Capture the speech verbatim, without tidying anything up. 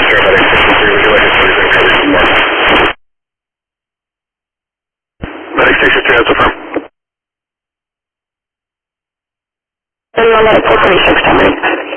sir, about eight sixty-three. Would you like a forty-six coverage this morning? Medic sixty-three, that's affirm. And Lala four twenty-six, Tommy.